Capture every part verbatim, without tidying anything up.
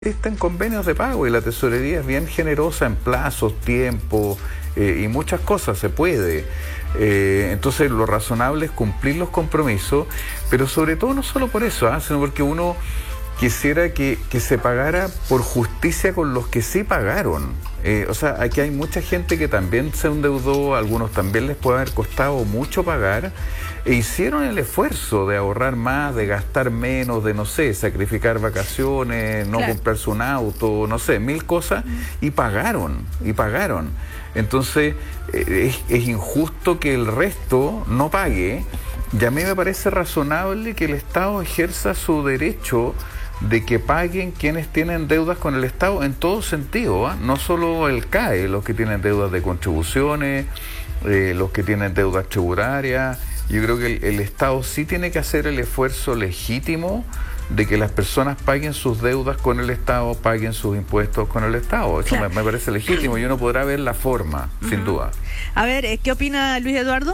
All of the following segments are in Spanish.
Está en convenios de pago y la tesorería es bien generosa en plazos, tiempo eh, y muchas cosas, se puede. Eh, entonces lo razonable es cumplir los compromisos, pero sobre todo no solo por eso, ¿eh? sino porque uno quisiera que, que se pagara por justicia con los que sí pagaron. Eh, o sea, aquí hay mucha gente que también se endeudó, a algunos también les puede haber costado mucho pagar, e hicieron el esfuerzo de ahorrar más, de gastar menos, de, no sé, sacrificar vacaciones, no claro. comprarse un auto, no sé, mil cosas, y pagaron, y pagaron. Entonces, eh, es, es injusto que el resto no pague, y a mí me parece razonable que el Estado ejerza su derecho de que paguen quienes tienen deudas con el Estado en todo sentido, ¿eh? No solo el C A E, los que tienen deudas de contribuciones, eh, los que tienen deudas tributarias. Yo creo que el, el Estado sí tiene que hacer el esfuerzo legítimo de que las personas paguen sus deudas con el Estado, paguen sus impuestos con el Estado. Eso claro. me, me parece legítimo y uno podrá ver la forma, uh-huh. sin duda. A ver, ¿qué opina Luis Eduardo?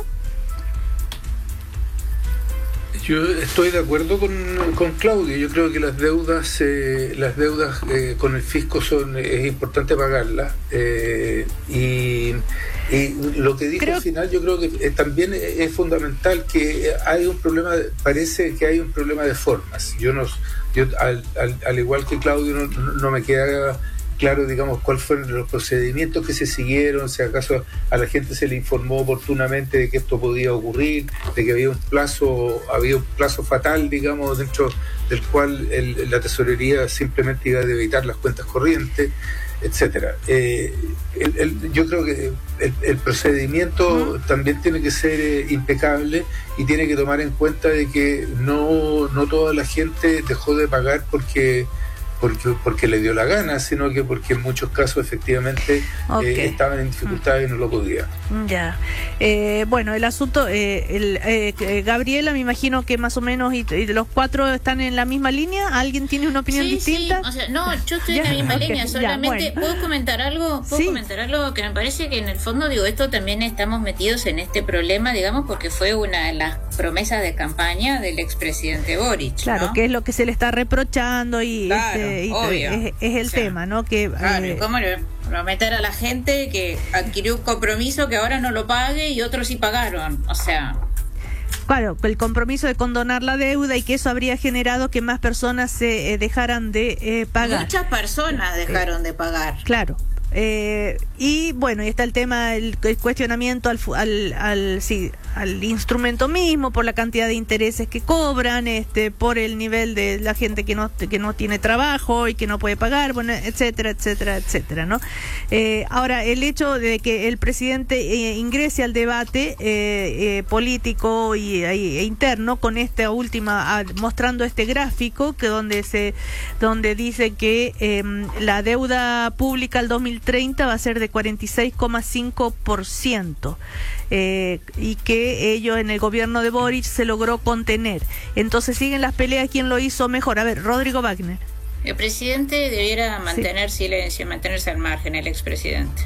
Yo estoy de acuerdo con, con Claudio. Yo creo que las deudas eh, las deudas eh, con el fisco son es importante pagarlas. Eh, y, y lo que dijo creo... al final, yo creo que eh, también es fundamental que hay un problema, parece que hay un problema de formas. Yo no, yo al, al, al igual que Claudio, no, no me queda claro, digamos, cuáles fueron los procedimientos que se siguieron, si acaso a la gente se le informó oportunamente de que esto podía ocurrir, de que había un plazo, había un plazo fatal, digamos, dentro del cual el, la tesorería simplemente iba a debitar las cuentas corrientes, etcétera. Eh, el, el, yo creo que el, el procedimiento uh-huh. también tiene que ser eh, impecable y tiene que tomar en cuenta de que no, no toda la gente dejó de pagar porque Porque, porque le dio la gana, sino que porque en muchos casos efectivamente okay. eh, estaban en dificultades mm. y no lo podían. Ya. Eh, bueno, el asunto, eh, el, eh, Gabriela, me imagino que más o menos y, y los cuatro están en la misma línea. ¿Alguien tiene una opinión sí, distinta? Sí, o sea, no, yo estoy ya, en la misma okay, línea, solamente ya, bueno. puedo comentar algo, puedo sí. comentar algo que me parece que en el fondo, digo, esto también estamos metidos en este problema, digamos, porque fue una de las promesas de campaña del expresidente Boric. Claro, ¿no? que es lo que se le está reprochando y claro. este, y Obvio. Es, es el o sea, tema, ¿no? Que claro, eh, ¿cómo le prometer a la gente que adquirió un compromiso que ahora no lo pague y otros sí pagaron? O sea, claro, el compromiso de condonar la deuda y que eso habría generado que más personas se eh, dejaran de eh, pagar. Muchas personas dejaron eh, de pagar. Claro. Eh, y bueno, y está el tema, el, el cuestionamiento al, al, al, sí, al instrumento mismo, por la cantidad de intereses que cobran, este, por el nivel de la gente que no que no tiene trabajo y que no puede pagar, bueno, etcétera, etcétera, etcétera, ¿no? Eh, ahora, el hecho de que el presidente eh, ingrese al debate eh, eh, político y eh, interno con esta última, ah, mostrando este gráfico que donde se donde dice que eh, la deuda pública al dos mil treinta va a ser de cuarenta y seis coma cinco por ciento eh, y que ello en el gobierno de Boric se logró contener. Entonces siguen las peleas quién lo hizo mejor. A ver, Rodrigo Wagner. El presidente debiera mantener sí. silencio, mantenerse al margen, el expresidente.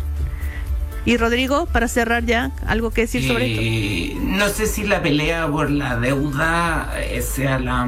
Y Rodrigo, para cerrar ya, ¿algo que decir sobre eh, esto? No sé si la pelea por la deuda sea la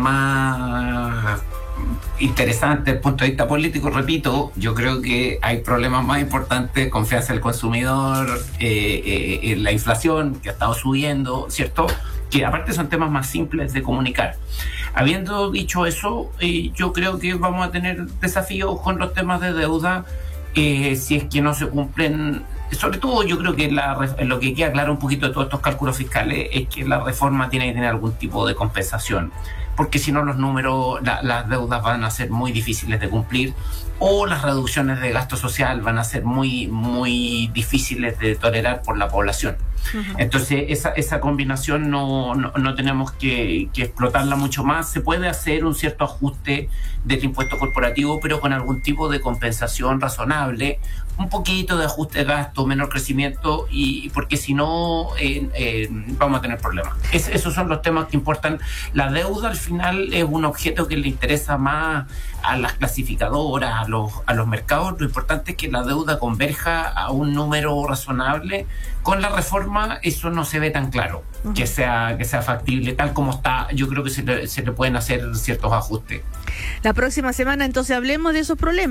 más interesante desde el punto de vista político. Repito, yo creo que hay problemas más importantes: confianza del consumidor, eh, eh, la inflación que ha estado subiendo, ¿cierto? Que aparte son temas más simples de comunicar. Habiendo dicho eso, eh, yo creo que vamos a tener desafíos con los temas de deuda eh, si es que no se cumplen. Sobre todo yo creo que la, lo que queda claro un poquito de todos estos cálculos fiscales es que la reforma tiene que tener algún tipo de compensación, porque si no los números, la, las deudas van a ser muy difíciles de cumplir, o las reducciones de gasto social van a ser muy, muy difíciles de tolerar por la población. Uh-huh. Entonces esa, esa combinación no, no, no tenemos que, que explotarla mucho más. Se puede hacer un cierto ajuste del impuesto corporativo, pero con algún tipo de compensación razonable, un poquito de ajuste de gasto, menor crecimiento, y porque si no eh, eh, vamos a tener problemas. Es, esos son los temas que importan. La deuda al final es un objeto que le interesa más a las clasificadoras, a los, a los mercados, lo importante es que la deuda converja a un número razonable. Con la reforma eso no se ve tan claro, uh-huh. que sea que sea factible tal como está. Yo creo que se le, se le pueden hacer ciertos ajustes. La próxima semana entonces hablemos de esos problemas.